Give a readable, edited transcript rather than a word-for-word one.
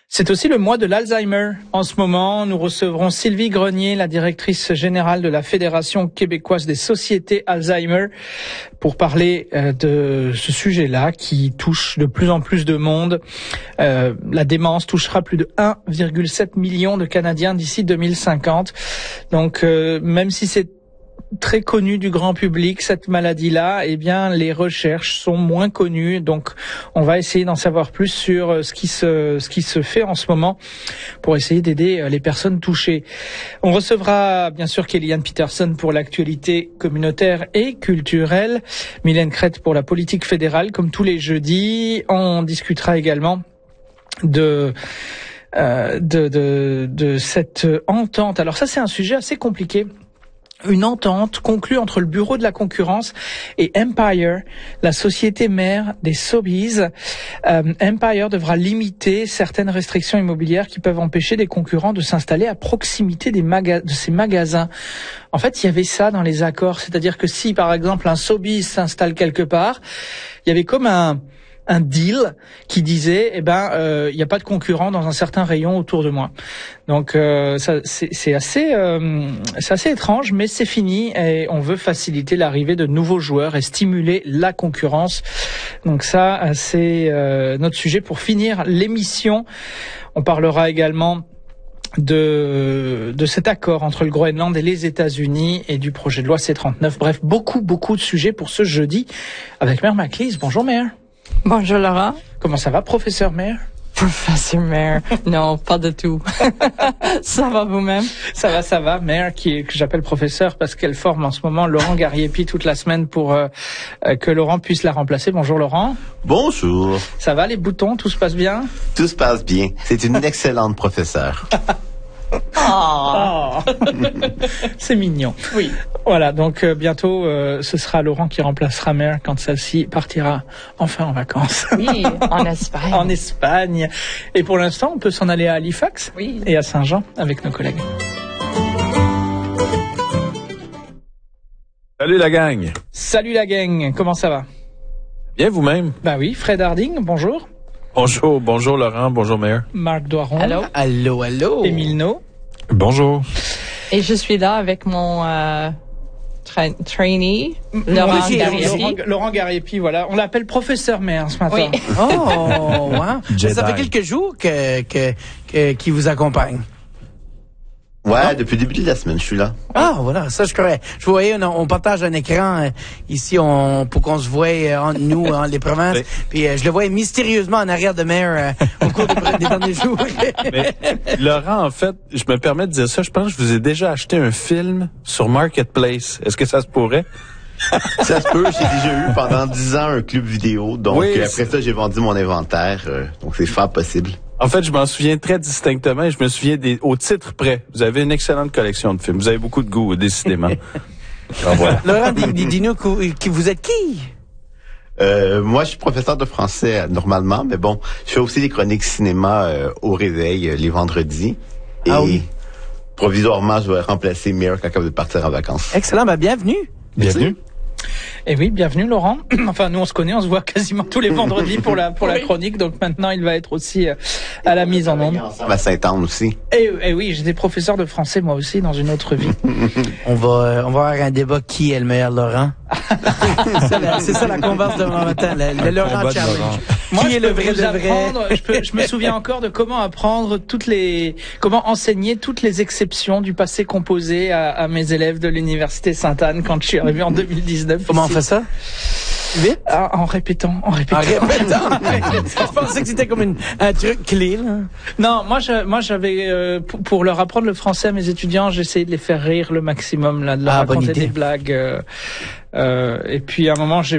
C'est aussi le mois de l'Alzheimer. En ce moment, nous recevrons Sylvie Grenier, la directrice générale de la Fédération québécoise des sociétés Alzheimer, pour parler de ce sujet-là qui touche de plus en plus de monde. La démence touchera plus de 1,7 million de Canadiens d'ici 2050. Donc, même si c'est très connu du grand public, cette maladie-là, eh bien, les recherches sont moins connues. Donc, on va essayer d'en savoir plus sur ce qui se fait en ce moment pour essayer d'aider les personnes touchées. On recevra, bien sûr, Kellyanne Peterson pour l'actualité communautaire et culturelle, Mylène Crête pour la politique fédérale, comme tous les jeudis. On discutera également de cette entente. Alors ça, c'est un sujet assez compliqué. Une entente conclue entre le Bureau de la concurrence et Empire, la société mère des Sobeys. Empire devra limiter certaines restrictions immobilières qui peuvent empêcher des concurrents de s'installer à proximité de ces magasins. En fait, il y avait ça dans les accords, c'est-à-dire que si, par exemple, un Sobeys s'installe quelque part, il y avait comme un deal qui disait il y a pas de concurrent dans un certain rayon autour de moi. Donc ça c'est assez étrange, mais c'est fini et on veut faciliter l'arrivée de nouveaux joueurs et stimuler la concurrence. Donc ça c'est notre sujet pour finir l'émission. On parlera également de cet accord entre le Groenland et les États-Unis et du projet de loi C-39. Bref, beaucoup de sujets pour ce jeudi avec Mère Maclise. Bonjour Mère. Bonjour Laurent. Comment ça va, professeur Mère? Professeur Mère. Non, pas du tout. Ça va vous-même? Ça va. Mère, que j'appelle professeur parce qu'elle forme en ce moment Laurent Gariepi toute la semaine pour que Laurent puisse la remplacer. Bonjour Laurent. Bonjour. Ça va les boutons? Tout se passe bien? Tout se passe bien. C'est une excellente professeure. Oh. C'est mignon. Oui. Voilà, donc bientôt ce sera Laurent qui remplacera Mère quand celle-ci partira enfin en vacances. Oui, en Espagne. En Espagne. Et pour l'instant, on peut s'en aller à Halifax et à Saint-Jean avec nos collègues. Salut la gang. Salut la gang, comment ça va? Bien vous-même? Ben oui, Fred Harding, bonjour. Bonjour Laurent, bonjour Maire. Marc Doiron. Allô. Émile No. Bonjour. Et je suis là avec mon trainee, Laurent Gariepi. Laurent Gariepi, voilà. On l'appelle professeur Mère ce matin. Oui. Oh, wow. Ça fait quelques jours qui vous accompagne. Ouais, depuis le début de la semaine, je suis là. Ah, voilà, ça je croyais. Je voyais, on partage un écran ici pour qu'on se voie entre nous, les provinces. Oui. Puis je le voyais mystérieusement en arrière de Mère au cours des derniers jours. Mais, Laurent, en fait, je me permets de dire ça. Je pense que je vous ai déjà acheté un film sur Marketplace. Est-ce que ça se pourrait? Ça se peut, j'ai déjà eu pendant 10 ans un club vidéo. Donc après ça, j'ai vendu mon inventaire. Donc c'est fort possible. En fait, je m'en souviens très distinctement et je me souviens au titre près. Vous avez une excellente collection de films. Vous avez beaucoup de goût, décidément. Alors, voilà. Laurent, dis-nous qui vous êtes qui? Moi, je suis professeur de français normalement, mais bon, je fais aussi des chroniques cinéma au réveil les vendredis. Et provisoirement, je vais remplacer Mire quand elle veut partir en vacances. Excellent, bienvenue. Bienvenue. Et oui, bienvenue Laurent. Enfin, nous on se connaît, on se voit quasiment tous les vendredis pour la chronique. Donc maintenant, il va être aussi à la mise en onde. À Sainte-Anne aussi. Et oui, j'étais professeur de français moi aussi dans une autre vie. On va avoir un débat qui est le meilleur Laurent. C'est ça la converse de demain matin, le Laurent Challenge. Moi, qui est le vrai de vrai? Je me souviens encore de comment comment enseigner toutes les exceptions du passé composé à mes élèves de l'université Sainte-Anne quand je suis arrivé en 2019. Comment on fait ça? Vite? En répétant. Je pensais que c'était comme un truc clé, là. Non, moi j'avais pour leur apprendre le français à mes étudiants, j'essayais de les faire rire le maximum, là, de leur raconter des blagues. Et puis à un moment,